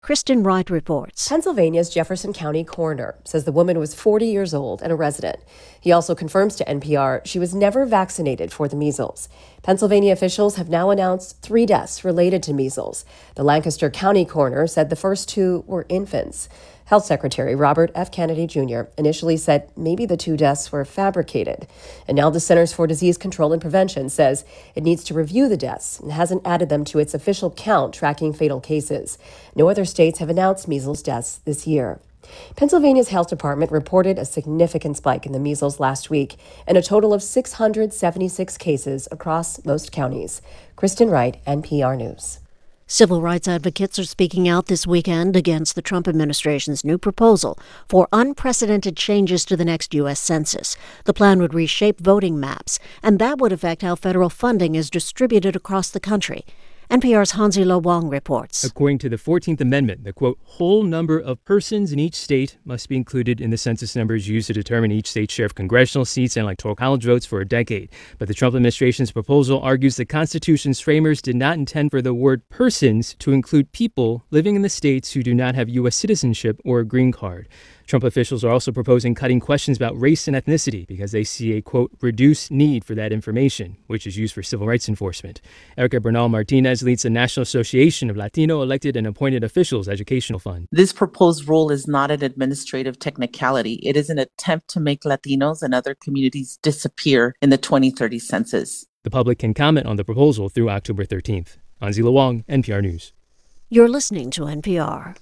Kristen Wright reports. Pennsylvania's Jefferson County coroner says the woman was 40 years old and a resident. He also confirms to NPR she was never vaccinated for the measles. Pennsylvania officials have now announced 3 deaths related to measles. The Lancaster County coroner said the first 2 were infants. Health Secretary Robert F. Kennedy Jr. initially said maybe the 2 deaths were fabricated. And now the Centers for Disease Control and Prevention says it needs to review the deaths and hasn't added them to its official count tracking fatal cases. No other states have announced measles deaths this year. Pennsylvania's health department reported a significant spike in the measles last week and a total of 676 cases across most counties. Kristen Wright, NPR News. Civil rights advocates are speaking out this weekend against the Trump administration's new proposal for unprecedented changes to the next U.S. Census. The plan would reshape voting maps, and that would affect how federal funding is distributed across the country. NPR's Hansi Lo Wang reports. According to the 14th Amendment, the, quote, whole number of persons in each state must be included in the census numbers used to determine each state's share of congressional seats and electoral college votes for a decade. But the Trump administration's proposal argues the Constitution's framers did not intend for the word persons to include people living in the states who do not have U.S. citizenship or a green card. Trump officials are also proposing cutting questions about race and ethnicity because they see a, quote, reduced need for that information, which is used for civil rights enforcement. Erica Bernal Martinez leads the National Association of Latino Elected and Appointed Officials Educational Fund. This proposed rule is not an administrative technicality. It is an attempt to make Latinos and other communities disappear in the 2030 census. The public can comment on the proposal through October 13th. Hansi Lo Wang, NPR News. You're listening to NPR.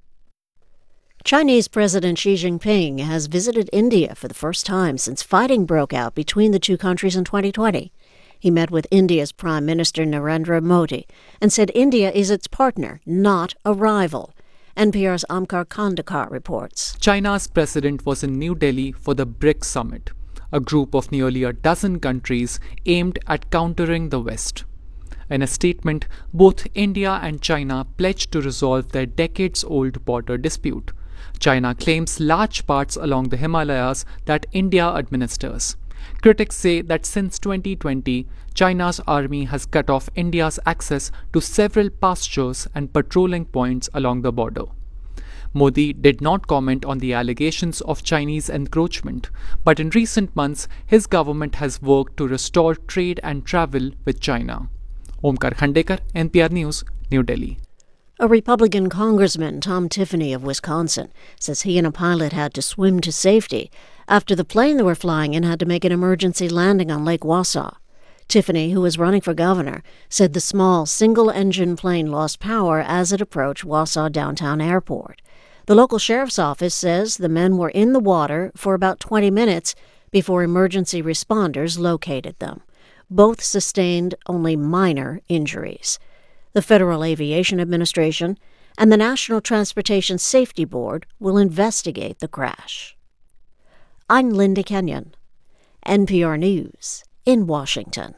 Chinese President Xi Jinping has visited India for the first time since fighting broke out between the two countries in 2020. He met with India's Prime Minister Narendra Modi and said India is its partner, not a rival. NPR's Amkar Kandekar reports. China's president was in New Delhi for the BRICS summit, a group of nearly a dozen countries aimed at countering the West. In a statement, both India and China pledged to resolve their decades-old border dispute. China claims large parts along the Himalayas that India administers. Critics say that since 2020, China's army has cut off India's access to several pastures and patrolling points along the border. Modi did not comment on the allegations of Chinese encroachment, but in recent months, his government has worked to restore trade and travel with China. Omkar Khandekar, NPR News, New Delhi. A Republican congressman, Tom Tiffany of Wisconsin, says he and a pilot had to swim to safety after the plane they were flying in had to make an emergency landing on Lake Wausau. Tiffany, who was running for governor, said the small single-engine plane lost power as it approached Wausau Downtown Airport. The local sheriff's office says the men were in the water for about 20 minutes before emergency responders located them. Both sustained only minor injuries. The Federal Aviation Administration and the National Transportation Safety Board will investigate the crash. I'm Linda Kenyon, NPR News in Washington.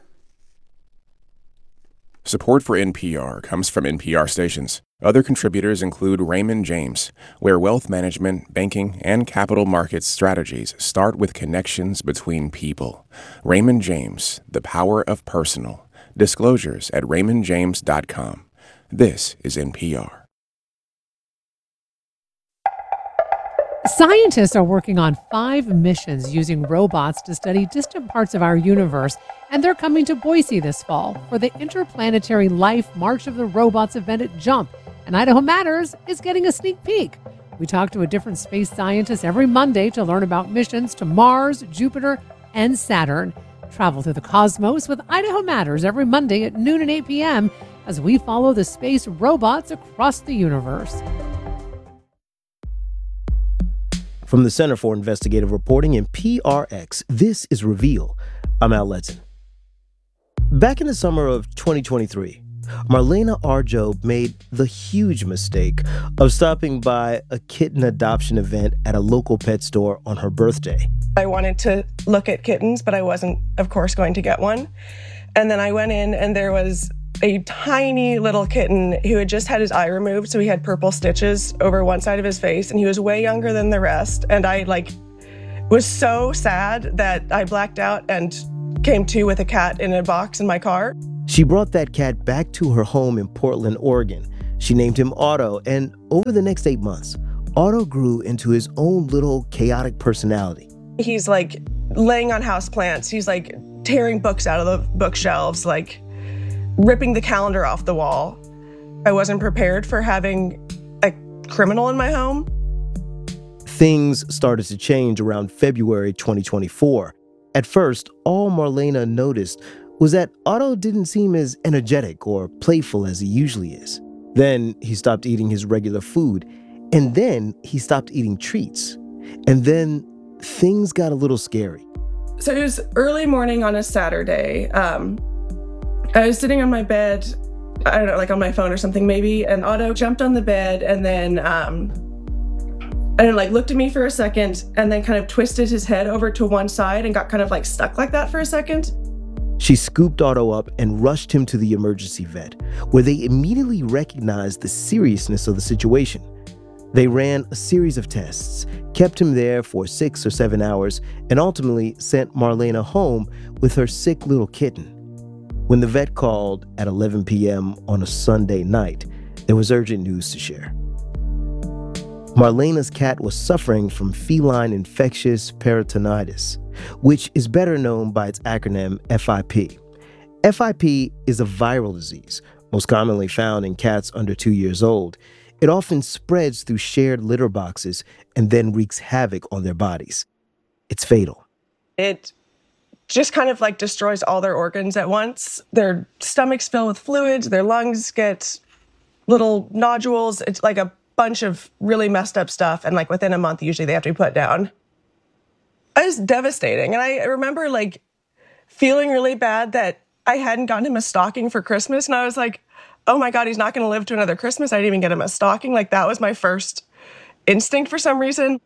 Support for NPR comes from NPR stations. Other contributors include Raymond James, where wealth management, banking, and capital markets strategies start with connections between people. Raymond James, the power of personal. Disclosures at raymondjames.com. This is NPR. Scientists are working on 5 missions using robots to study distant parts of our universe, and they're coming to Boise this fall for the Interplanetary Life March of the Robots event at JUMP, and Idaho Matters is getting a sneak peek. We talk to a different space scientist every Monday to learn about missions to Mars, Jupiter, and Saturn. Travel through the cosmos with Idaho Matters every Monday at noon and 8 p.m. as we follow the space robots across the universe. From the Center for Investigative Reporting and PRX, this is Reveal. I'm Al Letson. Back in the summer of 2023, Marlena Arjob made the huge mistake of stopping by a kitten adoption event at a local pet store on her birthday. I wanted to look at kittens, but I wasn't, of course, going to get one. And then I went in and there was a tiny little kitten who had just had his eye removed, so he had purple stitches over one side of his face, and he was way younger than the rest. And I was so sad that I blacked out and came to with a cat in a box in my car. She brought that cat back to her home in Portland, Oregon. She named him Otto, and over the next 8 months, Otto grew into his own little chaotic personality. He's like laying on houseplants. He's like tearing books out of the bookshelves, like ripping the calendar off the wall. I wasn't prepared for having a criminal in my home. Things started to change around February 2024. At first, all Marlena noticed was that Otto didn't seem as energetic or playful as he usually is. Then he stopped eating his regular food, and then he stopped eating treats. And then things got a little scary. So it was early morning on a Saturday. I was sitting on my bed, I don't know, like on my phone or something maybe, and Otto jumped on the bed and then, looked at me for a second and then kind of twisted his head over to one side and got kind of like stuck like that for a second. She scooped Otto up and rushed him to the emergency vet, where they immediately recognized the seriousness of the situation. They ran a series of tests, kept him there for 6 or 7 hours, and ultimately sent Marlena home with her sick little kitten. When the vet called at 11 p.m. on a Sunday night, there was urgent news to share. Marlena's cat was suffering from feline infectious peritonitis, which is better known by its acronym FIP. FIP is a viral disease, most commonly found in cats under 2 years old. It often spreads through shared litter boxes and then wreaks havoc on their bodies. It's fatal. It just kind of like destroys all their organs at once. Their stomachs fill with fluids, their lungs get little nodules. It's like a bunch of really messed up stuff. And like within a month, usually they have to be put down. It was devastating. And I remember like feeling really bad that I hadn't gotten him a stocking for Christmas. And I was like, oh my God, he's not going to live to another Christmas. I didn't even get him a stocking. Like that was my first instinct for some reason.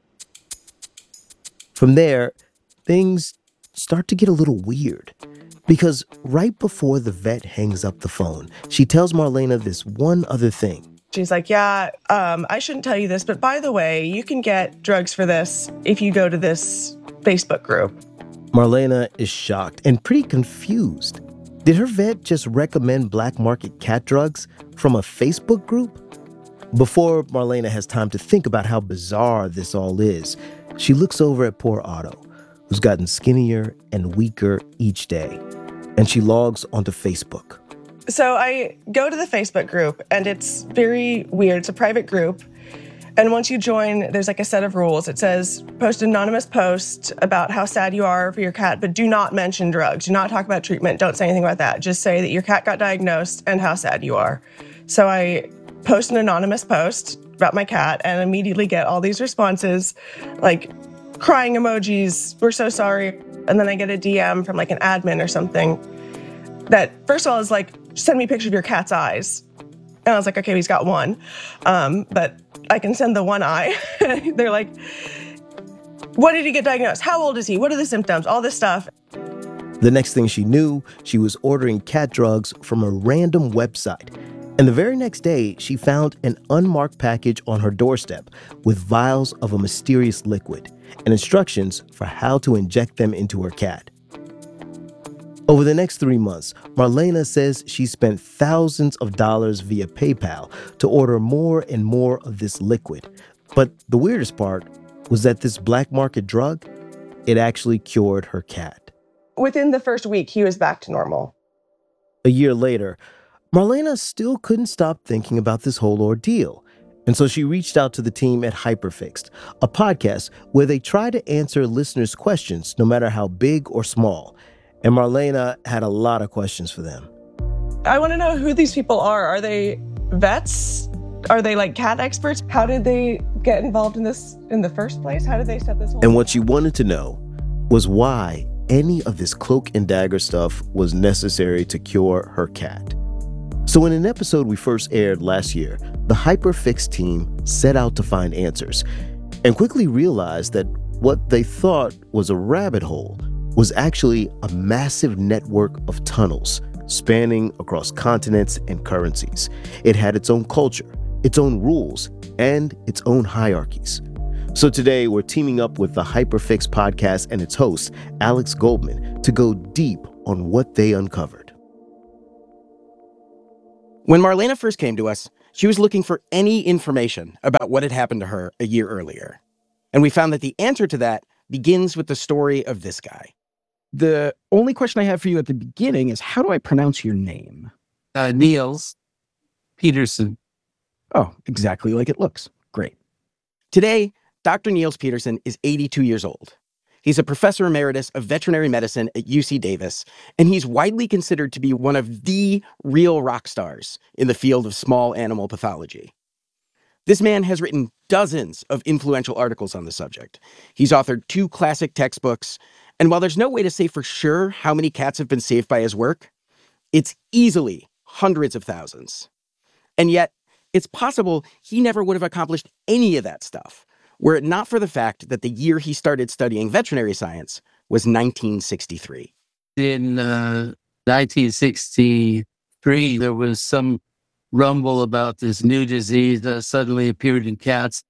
From there, things start to get a little weird. Because right before the vet hangs up the phone, she tells Marlena this one other thing. She's like, yeah, I shouldn't tell you this, but by the way, you can get drugs for this if you go to this Facebook group. Marlena is shocked and pretty confused. Did her vet just recommend black market cat drugs from a Facebook group? Before Marlena has time to think about how bizarre this all is, she looks over at poor Otto, who's gotten skinnier and weaker each day, and she logs onto Facebook. So I go to the Facebook group, and it's very weird. It's a private group. And once you join, there's like a set of rules. It says, post an anonymous post about how sad you are for your cat, but do not mention drugs. Do not talk about treatment. Don't say anything about that. Just say that your cat got diagnosed and how sad you are. So I post an anonymous post about my cat and immediately get all these responses, like crying emojis, we're so sorry. And then I get a DM from like an admin or something that, first of all, is like, send me a picture of your cat's eyes. And I was like, okay, he's got one. But I can send the one eye. They're like, when did he get diagnosed? How old is he? What are the symptoms? All this stuff. The next thing she knew, she was ordering cat drugs from a random website. And the very next day, she found an unmarked package on her doorstep with vials of a mysterious liquid and instructions for how to inject them into her cat. Over the next 3 months, Marlena says she spent thousands of dollars via PayPal to order more and more of this liquid. But the weirdest part was that this black market drug, it actually cured her cat. Within the first week, he was back to normal. A year later, Marlena still couldn't stop thinking about this whole ordeal. And so she reached out to the team at Hyperfixed, a podcast where they try to answer listeners' questions, no matter how big or small. And Marlena had a lot of questions for them. I want to know who these people are. Are they vets? Are they like cat experts? How did they get involved in this in the first place? How did they set this whole And what she wanted to know was why any of this cloak and dagger stuff was necessary to cure her cat. So in an episode we first aired last year, the Hyperfixed team set out to find answers and quickly realized that what they thought was a rabbit hole was actually a massive network of tunnels spanning across continents and currencies. It had its own culture, its own rules, and its own hierarchies. So today, we're teaming up with the Hyperfixed podcast and its host, Alex Goldman, to go deep on what they uncovered. When Marlena first came to us, She was looking for any information about what had happened to her a year earlier. And we found that the answer to that begins with the story of this guy. The only question I have for you at the beginning is, how do I pronounce your name? Niels Peterson. Oh, exactly like it looks. Great. Today, Dr. Niels Peterson is 82 years old. He's a professor emeritus of veterinary medicine at UC Davis, and he's widely considered to be one of the real rock stars in the field of small animal pathology. This man has written dozens of influential articles on the subject. He's authored 2 classic textbooks, and while there's no way to say for sure how many cats have been saved by his work, it's easily hundreds of thousands. And yet, it's possible he never would have accomplished any of that stuff were it not for the fact that the year he started studying veterinary science was 1963. In 1963, there was some rumble about this new disease that suddenly appeared in cats.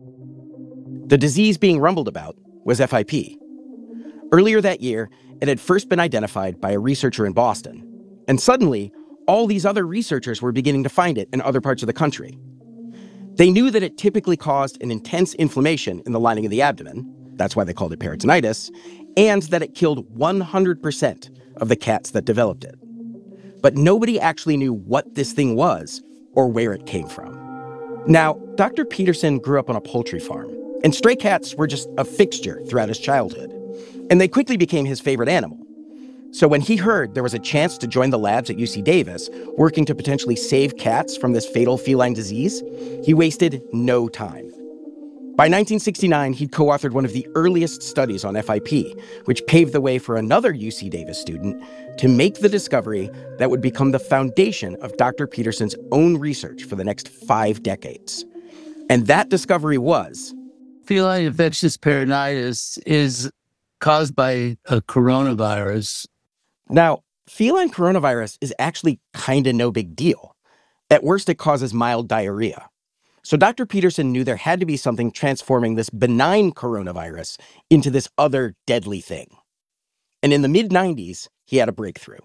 The disease being rumbled about was FIP. Earlier that year, it had first been identified by a researcher in Boston, and suddenly, all these other researchers were beginning to find it in other parts of the country. They knew that it typically caused an intense inflammation in the lining of the abdomen, that's why they called it peritonitis, and that it killed 100% of the cats that developed it. But nobody actually knew what this thing was or where it came from. Now, Dr. Peterson grew up on a poultry farm, and stray cats were just a fixture throughout his childhood, and they quickly became his favorite animal. So when he heard there was a chance to join the labs at UC Davis, working to potentially save cats from this fatal feline disease, he wasted no time. By 1969, he'd co-authored one of the earliest studies on FIP, which paved the way for another UC Davis student to make the discovery that would become the foundation of Dr. Peterson's own research for the next 5 decades. And that discovery was... feline infectious peritonitis is caused by a coronavirus. Now, feline coronavirus is actually kind of no big deal. At worst, it causes mild diarrhea. So Dr. Peterson knew there had to be something transforming this benign coronavirus into this other deadly thing. And in the mid-90s, he had a breakthrough.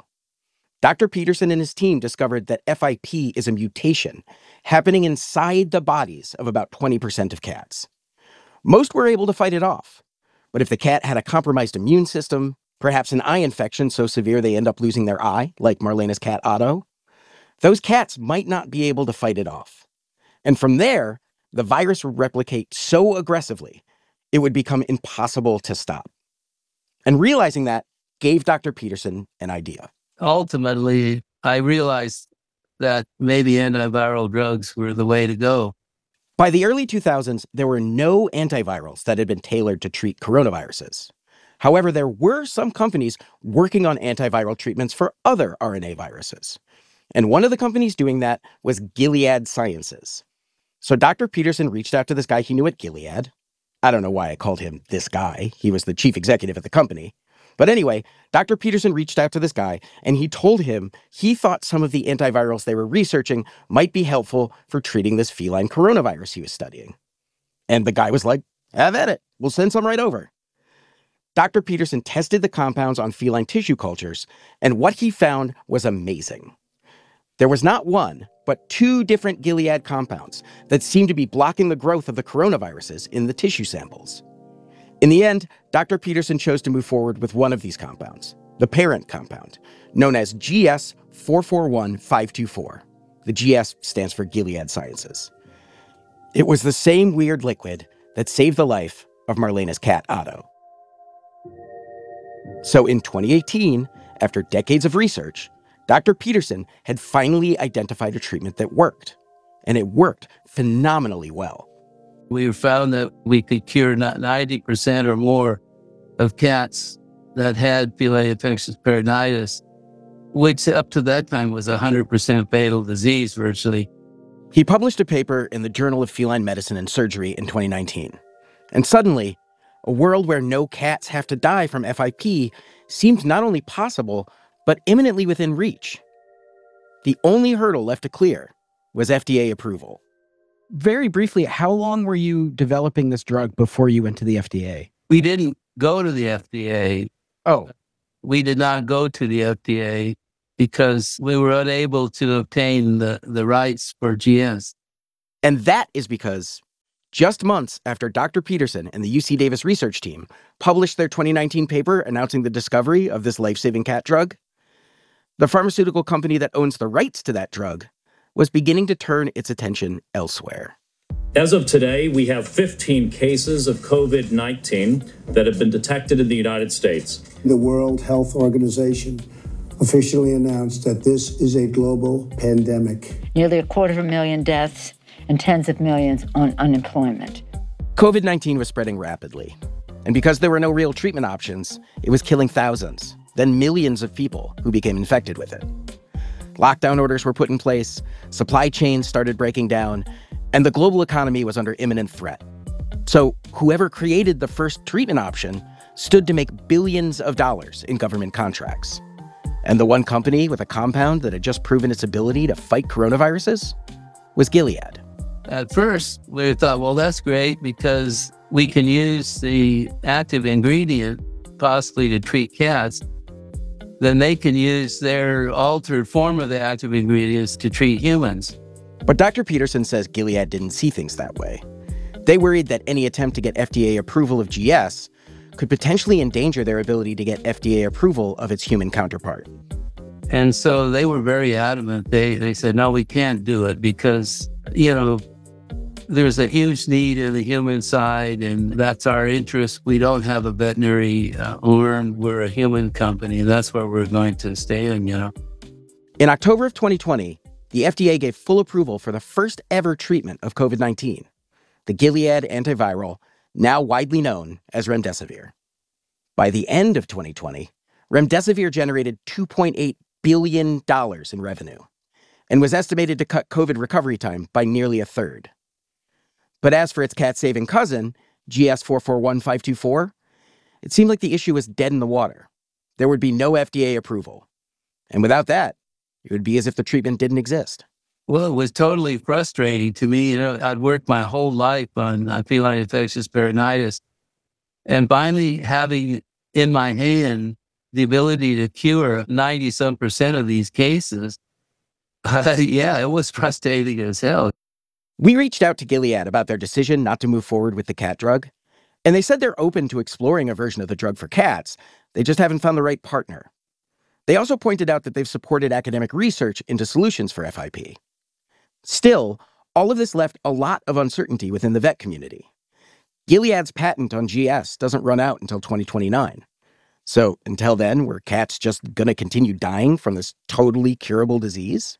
Dr. Peterson and his team discovered that FIP is a mutation happening inside the bodies of about 20% of cats. Most were able to fight it off. But if the cat had a compromised immune system, perhaps an eye infection so severe they end up losing their eye, like Marlena's cat Otto, those cats might not be able to fight it off. And from there, the virus would replicate so aggressively, it would become impossible to stop. And realizing that gave Dr. Peterson an idea. Ultimately, I realized that maybe antiviral drugs were the way to go. By the early 2000s, there were no antivirals that had been tailored to treat coronaviruses. However, there were some companies working on antiviral treatments for other RNA viruses. And one of the companies doing that was Gilead Sciences. So Dr. Peterson reached out to this guy he knew at Gilead. I don't know why I called him this guy. He was the chief executive at the company. But anyway, Dr. Peterson reached out to this guy, and he told him he thought some of the antivirals they were researching might be helpful for treating this feline coronavirus he was studying. And the guy was like, have at it. We'll send some right over. Dr. Peterson tested the compounds on feline tissue cultures, and what he found was amazing. There was not one, but 2 different Gilead compounds that seemed to be blocking the growth of the coronaviruses in the tissue samples. In the end, Dr. Peterson chose to move forward with one of these compounds, the parent compound, known as GS-441524. The GS stands for Gilead Sciences. It was the same weird liquid that saved the life of Marlena's cat, Otto. So in 2018, after decades of research, Dr. Peterson had finally identified a treatment that worked. And it worked phenomenally well. We found that we could cure 90% or more of cats that had feline infectious peritonitis, which up to that time was 100% fatal disease virtually. He published a paper in the Journal of Feline Medicine and Surgery in 2019. And suddenly, a world where no cats have to die from FIP seemed not only possible, but imminently within reach. The only hurdle left to clear was FDA approval. Very briefly, how long were you developing this drug before you went to the FDA? We didn't go to the FDA. Oh. We did not go to the FDA because we were unable to obtain the rights for GS. And that is because just months after Dr. Peterson and the UC Davis research team published their 2019 paper announcing the discovery of this life-saving cat drug, the pharmaceutical company that owns the rights to that drug was beginning to turn its attention elsewhere. As of today, we have 15 cases of COVID-19 that have been detected in the United States. The World Health Organization officially announced that this is a global pandemic. Nearly 250,000 deaths and tens of millions on unemployment. COVID-19 was spreading rapidly. And because there were no real treatment options, it was killing thousands, then millions of people who became infected with it. Lockdown orders were put in place, supply chains started breaking down, and the global economy was under imminent threat. So whoever created the first treatment option stood to make billions of dollars in government contracts. And the one company with a compound that had just proven its ability to fight coronaviruses was Gilead. At first, we thought, well, that's great because we can use the active ingredient possibly to treat cats. Then they can use their altered form of the active ingredients to treat humans. But Dr. Peterson says Gilead didn't see things that way. They worried that any attempt to get FDA approval of GS could potentially endanger their ability to get FDA approval of its human counterpart. And so they were very adamant. They said, no, we can't do it because, there's a huge need in the human side, and that's our interest. We don't have a veterinary arm. We're a human company. That's where we're going to stay in, In October of 2020, the FDA gave full approval for the first ever treatment of COVID-19, the Gilead antiviral, now widely known as remdesivir. By the end of 2020, remdesivir generated $2.8 billion in revenue and was estimated to cut COVID recovery time by nearly a third. But as for its cat-saving cousin, GS-441524, it seemed like the issue was dead in the water. There would be no FDA approval. And without that, it would be as if the treatment didn't exist. Well, it was totally frustrating to me. I'd worked my whole life on feline infectious peritonitis. And finally having in my hand the ability to cure 90-some% of these cases, it was frustrating as hell. We reached out to Gilead about their decision not to move forward with the cat drug, and they said they're open to exploring a version of the drug for cats. They just haven't found the right partner. They also pointed out that they've supported academic research into solutions for FIP. Still, all of this left a lot of uncertainty within the vet community. Gilead's patent on GS doesn't run out until 2029. So until then, were cats just going to continue dying from this totally curable disease?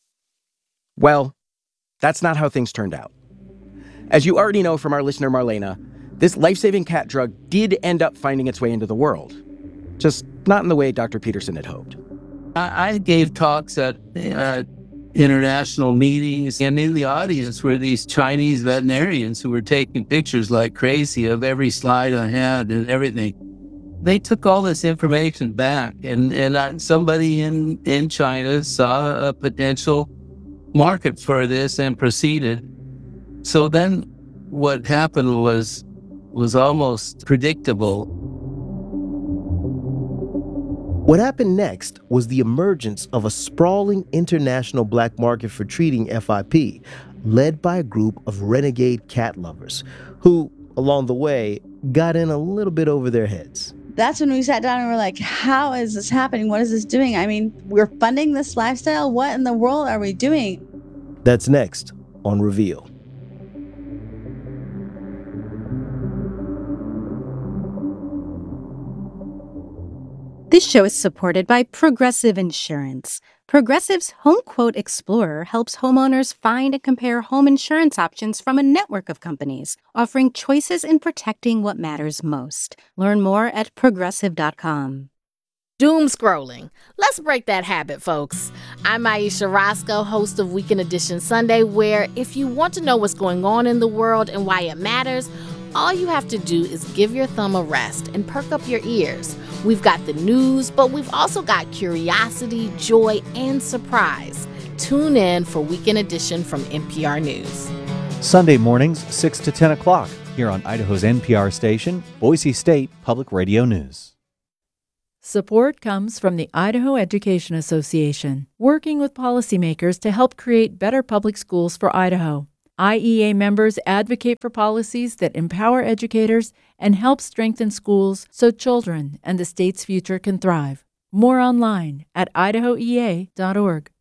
Well, that's not how things turned out. As you already know from our listener Marlena, this life-saving cat drug did end up finding its way into the world. Just not in the way Dr. Peterson had hoped. I gave talks at international meetings, and in the audience were these Chinese veterinarians who were taking pictures like crazy of every slide I had and everything. They took all this information back, and somebody in China saw a potential market for this and proceeded. So then what happened was almost predictable. What happened next was the emergence of a sprawling international black market for treating FIP, led by a group of renegade cat lovers who, along the way, got in a little bit over their heads. That's when we sat down and we're like, how is this happening? What is this doing? I mean, we're funding this lifestyle. What in the world are we doing? That's next on Reveal. This show is supported by Progressive Insurance. Progressive's Home Quote Explorer helps homeowners find and compare home insurance options from a network of companies, offering choices in protecting what matters most. Learn more at progressive.com. Doom scrolling. Let's break that habit, folks. I'm Aisha Roscoe, host of Weekend Edition Sunday, where if you want to know what's going on in the world and why it matters, all you have to do is give your thumb a rest and perk up your ears. We've got the news, but we've also got curiosity, joy, and surprise. Tune in for Weekend Edition from NPR News. Sunday mornings, 6 to 10 o'clock, here on Idaho's NPR station, Boise State Public Radio News. Support comes from the Idaho Education Association, working with policymakers to help create better public schools for Idaho. IEA members advocate for policies that empower educators and help strengthen schools so children and the state's future can thrive. More online at idahoea.org.